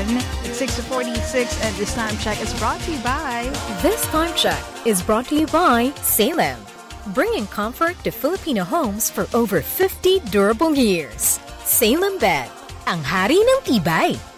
again. It's 6:46 and this time check is brought to you by... This time check is brought to you by Salem, bringing comfort to Filipino homes for over 50 durable years. Salem Bed, ang hari ng tibay.